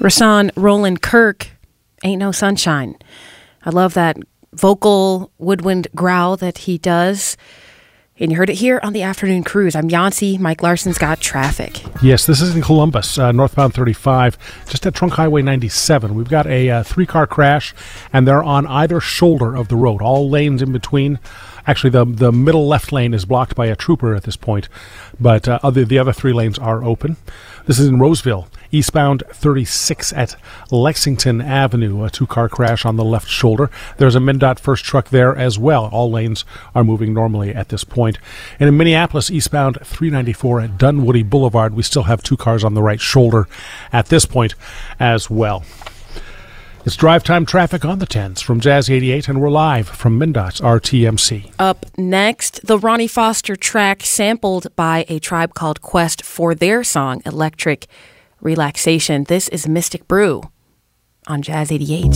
Rashawn Roland Kirk, Ain't No Sunshine. I love that vocal woodwind growl that he does. And you heard it here on the Afternoon Cruise. I'm Yancy. Mike Larson's got traffic. Yes, this is in Columbus, northbound 35, just at Trunk Highway 97. We've got a three-car crash, and they're on either shoulder of the road, all lanes in between. Actually, the middle left lane is blocked by a trooper at this point, but the other three lanes are open. This is in Roseville, eastbound 36 at Lexington Avenue, a two-car crash on the left shoulder. There's a MnDOT first truck there as well. All lanes are moving normally at this point. And in Minneapolis, eastbound 394 at Dunwoody Boulevard, we still have two cars on the right shoulder at this point as well. It's drive time traffic on the 10s from Jazz 88, and we're live from MnDOT's RTMC. Up next, the Ronnie Foster track sampled by A Tribe Called Quest for their song Electric Relaxation. This is Mystic Brew on Jazz 88.